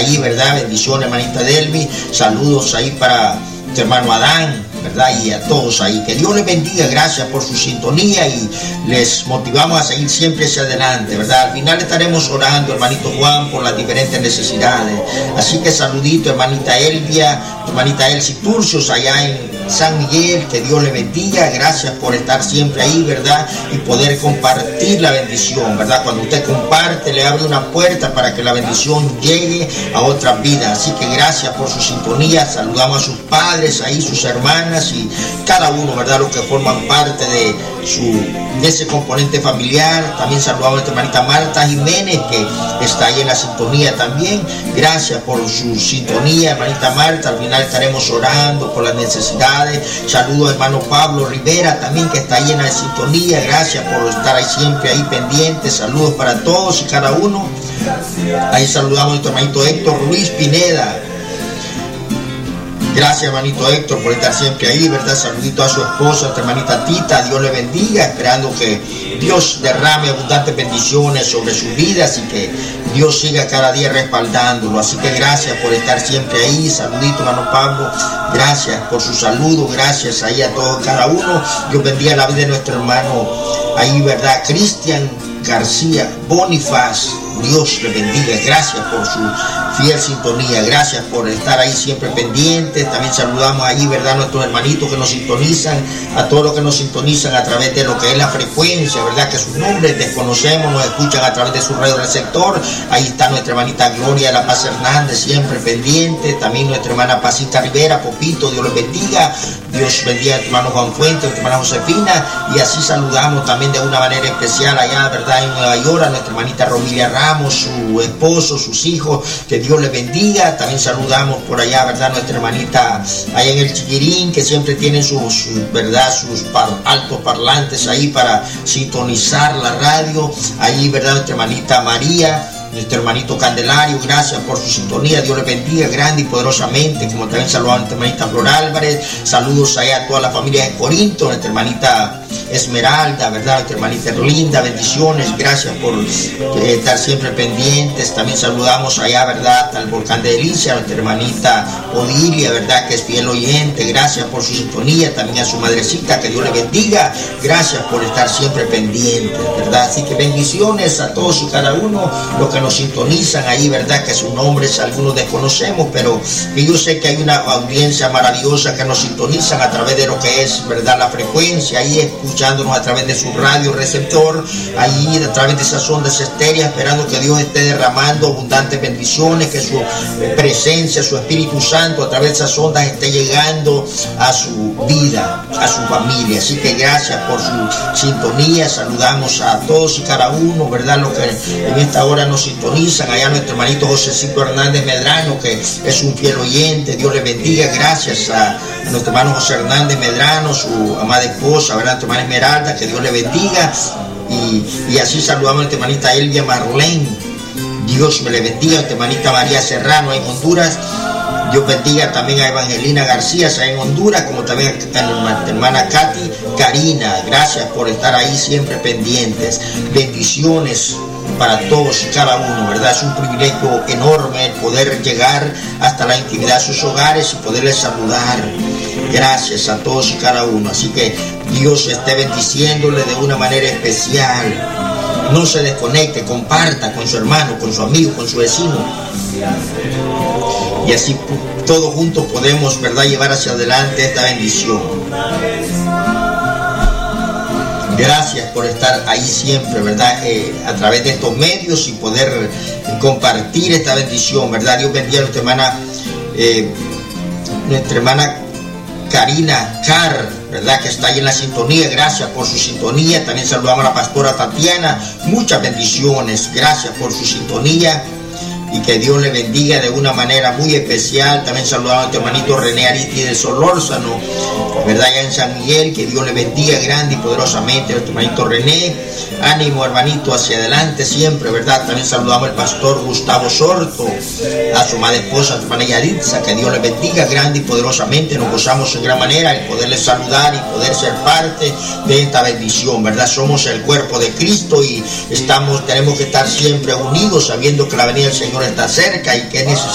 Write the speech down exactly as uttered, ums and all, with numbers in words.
ahí, ¿verdad? Bendiciones, hermanita Delvi. Saludos ahí para tu hermano Adán, ¿verdad? Y a todos ahí. Que Dios les bendiga. Gracias por su sintonía y les motivamos a seguir siempre hacia adelante, ¿verdad? Al final estaremos orando, hermanito Juan, por las diferentes necesidades. Así que saludito, hermanita Elvia, hermanita Elsie Turcios, allá en San Miguel. Que Dios le bendiga. Gracias por estar siempre ahí, ¿verdad? Y poder compartir la bendición, ¿verdad? Cuando usted comparte, le abre una puerta para que la bendición llegue a otras vidas. Así que gracias por su sintonía. Saludamos a sus padres ahí, sus hermanas y cada uno, ¿verdad? Los que forman parte de su de ese componente familiar. También saludamos a nuestra hermanita Marta Jiménez, que está ahí en la sintonía también. Gracias por su sintonía, hermanita Marta. Al final estaremos orando por las necesidades. Saludos a hermano Pablo Rivera también, que está ahí en la sintonía. Gracias por estar ahí siempre ahí pendiente. Saludos para todos y cada uno. Ahí saludamos a nuestro hermanito Héctor Ruiz Pineda. Gracias, hermanito Héctor, por estar siempre ahí, ¿verdad? Saludito a su esposa, a tu hermanita Tita. Dios le bendiga, esperando que Dios derrame abundantes bendiciones sobre sus vidas y que Dios siga cada día respaldándolo. Así que gracias por estar siempre ahí. Saludito, hermano Pablo. Gracias por su saludo. Gracias ahí a todos, cada uno. Dios bendiga la vida de nuestro hermano ahí, ¿verdad? Cristian García Bonifaz. Dios le bendiga. Gracias por su fiel sintonía. Gracias por estar ahí siempre pendientes. También saludamos ahí, ¿verdad?, a nuestros hermanitos que nos sintonizan, a todos los que nos sintonizan a través de lo que es la frecuencia, ¿verdad?, que sus nombres desconocemos, nos escuchan a través de su radio receptor. Ahí está nuestra hermanita Gloria de la Paz Hernández, siempre pendiente. También nuestra hermana Pasita Rivera, Popito, Dios les bendiga. Dios bendiga a tu hermano Juan Fuente, a nuestra hermana Josefina. Y así saludamos también de una manera especial allá, ¿verdad?, en Nueva York, a nuestra hermanita Romilia Ramos, su esposo, sus hijos, que Dios les bendiga. También saludamos por allá, ¿verdad?, nuestra hermanita allá en el Chiquirín, que siempre tienen sus, sus ¿verdad?, sus par, altos parlantes ahí para sintonizar la radio. Ahí, ¿verdad?, nuestra hermanita María, nuestro hermanito Candelario, gracias por su sintonía. Dios les bendiga grande y poderosamente. Como también saludamos a nuestra hermanita Flor Álvarez. Saludos allá a toda la familia de Corinto, nuestra hermanita Esmeralda, ¿verdad?, nuestra hermanita Erlinda, bendiciones. Gracias por eh, estar siempre pendientes. También saludamos allá, ¿verdad?, al Volcán de Delicia, a nuestra hermanita Odilia, ¿verdad?, que es fiel oyente. Gracias por su sintonía. También a su madrecita, que Dios le bendiga. Gracias por estar siempre pendientes, ¿verdad? Así que bendiciones a todos y cada uno, los que nos sintonizan ahí, ¿verdad?, que sus nombres algunos desconocemos, pero que yo sé que hay una audiencia maravillosa que nos sintonizan a través de lo que es, ¿verdad?, la frecuencia, ahí escuchándonos a través de su radio receptor, ahí a través de esas ondas estéreas, esperando que Dios esté derramando abundantes bendiciones, que su presencia, su Espíritu Santo a través de esas ondas esté llegando a su vida, a su familia. Así que gracias por su sintonía. Saludamos a todos y cada uno, ¿verdad?, los que en esta hora nos sintonizan. Allá nuestro hermanito Josecito Hernández Medrano, que es un fiel oyente. Dios le bendiga. Gracias a, a nuestro hermano José Hernández Medrano, su amada esposa, ¿verdad?, nuestra hermana Esmeralda, que Dios le bendiga. Y, y así saludamos a nuestra hermanita Elvia Marlene. Dios me le bendiga. A nuestra hermanita María Serrano en Honduras. Dios bendiga también a Evangelina García allá en Honduras, como también a nuestra hermana Katy Karina. Gracias por estar ahí siempre pendientes. Bendiciones para todos y cada uno, ¿verdad? Es un privilegio enorme el poder llegar hasta la intimidad de sus hogares y poderles saludar. Gracias a todos y cada uno. Así que Dios esté bendiciéndole de una manera especial. No se desconecte, comparta con su hermano, con su amigo, con su vecino. Y así todos juntos podemos, ¿verdad?, llevar hacia adelante esta bendición. Gracias por estar ahí siempre, ¿verdad?, eh, a través de estos medios y poder eh, compartir esta bendición, ¿verdad? Dios bendiga a nuestra hermana, eh, nuestra hermana Karina Carr, ¿verdad?, que está ahí en la sintonía. Gracias por su sintonía. También saludamos a la pastora Tatiana. Muchas bendiciones. Gracias por su sintonía. Y que Dios le bendiga de una manera muy especial. También saludamos a nuestro hermanito René Aristides Solórzano, ¿verdad?, allá en San Miguel. Que Dios le bendiga grande y poderosamente a nuestro hermanito René. Ánimo, hermanito, hacia adelante siempre, ¿verdad? También saludamos al pastor Gustavo Sorto, a su madre esposa, a su hermana Yaritza. Que Dios le bendiga grande y poderosamente. Nos gozamos en gran manera el poderles saludar y poder ser parte de esta bendición, ¿verdad? Somos el cuerpo de Cristo y estamos, tenemos que estar siempre unidos, sabiendo que la venida del Señor está cerca y que es necesario